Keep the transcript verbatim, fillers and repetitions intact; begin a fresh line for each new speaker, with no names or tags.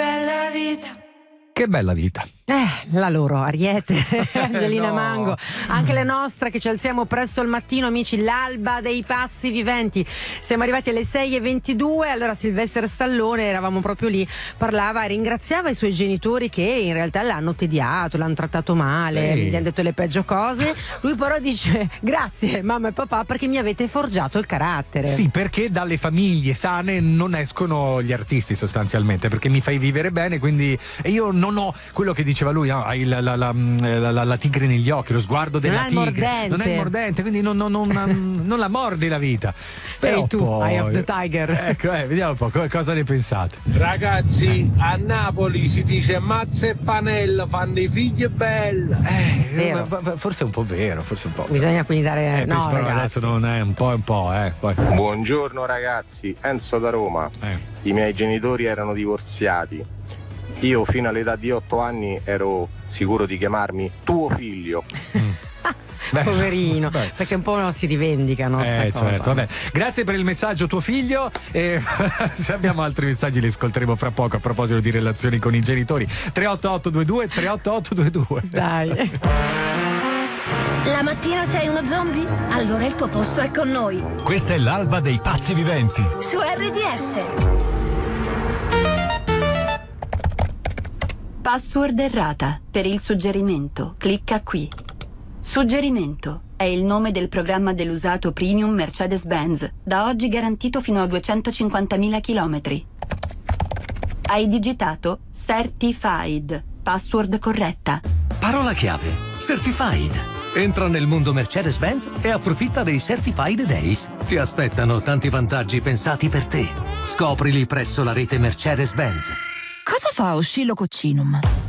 bella vita.
Che bella vita.
Eh, la loro Ariete, Angelina no. Mango, anche le nostre che ci alziamo presto al mattino, amici, l'alba dei pazzi viventi. Siamo arrivati alle sei e ventidue, allora Sylvester Stallone, eravamo proprio lì, parlava, ringraziava i suoi genitori che in realtà l'hanno tediato, l'hanno trattato male,
Ehi.
gli hanno detto le peggio cose. Lui però dice grazie mamma e papà perché mi avete forgiato il carattere.
Sì, perché dalle famiglie sane non escono gli artisti sostanzialmente, perché mi fai vivere bene, quindi e io non ho quello che diceva lui, no? Hai la, la, la, la, la tigre negli occhi, lo sguardo della
non
tigre,
è
non è il mordente, quindi non, non, non, non la mordi la vita. Però
Ehi tu,
poi,
Eye of the Tiger.
Ecco, eh, vediamo un po' co- cosa ne pensate.
Ragazzi, a Napoli si dice mazza e panella fanno i figli belli.
Eh,
Vero.
ma- ma- forse è un po' vero, forse un po'.
Bisogna quindi dare
Eh,
no,
però
ragazzi.
adesso non è un po' un po', eh. Poi.
Buongiorno ragazzi, Enzo da Roma.
Eh.
I miei genitori erano divorziati. Io fino all'età di otto anni ero sicuro di chiamarmi tuo figlio.
Beh,
Poverino,
beh.
perché un po' non si rivendicano sta
Eh,
cosa.
certo, vabbè. Grazie per il messaggio, tuo figlio. E se abbiamo altri messaggi li ascolteremo fra poco a proposito di relazioni con i genitori. tre otto otto due due tre otto otto due due.
Dai.
La mattina sei uno zombie? Allora il tuo posto è con noi.
Questa è l'alba dei pazzi viventi.
Su R D S.
Password errata. Per il suggerimento, clicca qui. Suggerimento. È il nome del programma dell'usato premium Mercedes-Benz, da oggi garantito fino a duecentocinquantamila chilometri. Hai digitato Certified. Password corretta.
Parola chiave: Certified. Entra nel mondo Mercedes-Benz e approfitta dei Certified Days. Ti aspettano tanti vantaggi pensati per te. Scoprili presso la rete Mercedes-Benz.
Cosa fa Oscillococcinum?